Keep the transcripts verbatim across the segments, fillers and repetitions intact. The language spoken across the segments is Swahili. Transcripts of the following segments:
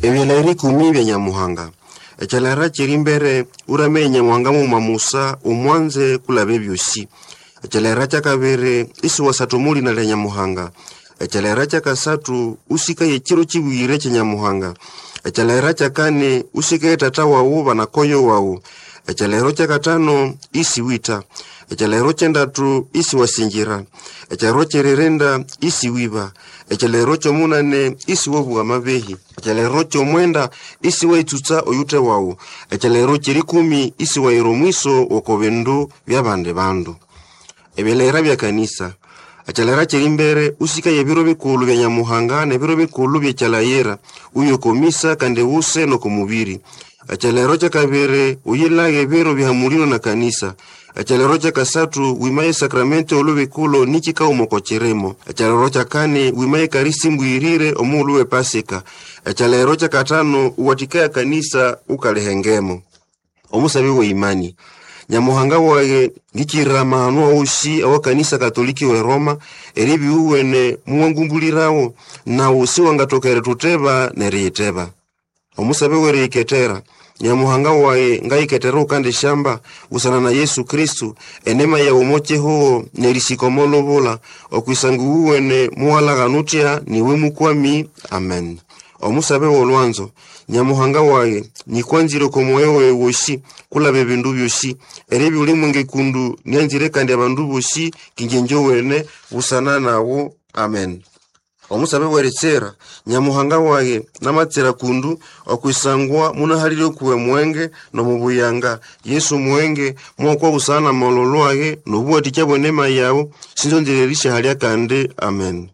Ebyelairi kumi bya Nyamuhanga. Echalara chirimbere urame Nyamuhanga mu mamusa umwanze kulabe byosi. Echalara chakabere isi wasatumuli na le Nyamuhanga. Echalara chakasatu usika yechiro chibwire cha Nyamuhanga. Echalara chakane usika tata wawu bana koyo wawu. Echalero chakatano isi wita. Echalero chendatu isi wasinjira. Echalero chererenda isi wiba. Echalero chomunane isi wobu wa mabehi. Echalero chomwenda isi waituta oyute wau. Echalero chirikumi isi wairomwiso wakovendu vya bande bandu. Ebelera vya kanisa. Echalera chirimbere usika yebiro bikulu vya Nyamuhanga na biro bikulu vya chalayera. Uyo komisa kandewuse no kumubiri. Echalero chakabere uyilage biro bihamulino na kanisa. Echalero chakasatu wimaye sakramento olubikulo nichika umokocheremo. Echalero chakane wimaye karisi mbwirire omuluwe pasika. Echalero chakatano uwatikaya kanisa ukalehengemo. Omusabiwe imani. Nyamuhanga wage ngikirama anuwa ushi awa kanisa katoliki we Roma eribi uwene muwangumbulirawo na usi wangatokere tuteba neriyiteba. Omusabiwe reiketera. Nyamuhanga wae ngai ketero ukande shamba usana na Yesu Kristu enema ya umoche huo nelisikomo bola okwisangu uwene muwala ganutia niwe mukwami. Amen. Omusabe wolwanzo Nyamuhanga wae nikwanziro komoewe woshi kula bebindu byoshi erebi ulimwenge kundu nyanzire kandi abandu boshi kingenjo wene usana nawo. Amen. Omusabe weretsera Nyamuhanga wae namatsera kundu okwisangwa munahaliro kuwe mwenge no mubuyanga Yesu mwenge mwokwa usana mololo wage nobuati cyabonema yawo sinzondererisha halya kande. Amen.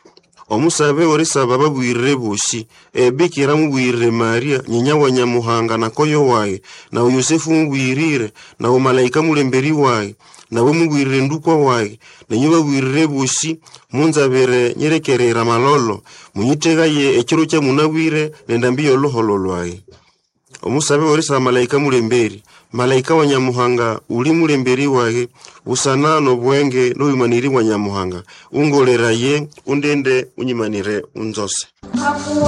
Omusabe weresaba babwirire boshi ebikira mubwirire Maria nyinya wa Nyamuhanga na koyo wae na Yosefu mubwirire na umalaika mulemberi wae na we mubwirire ndukwa wae na nyuba bwirire boshi munzabere nyerekerera malolo munyitega ye ekiro kya munabwire nendambiyo lohololo wae. Omusabe weresaba malaika mulemberi malaika wa Nyamuhanga uli mulemberi wae usana no bwenge no imaniri wa Nyamuhanga ungolera ye undende unyimanire unzose.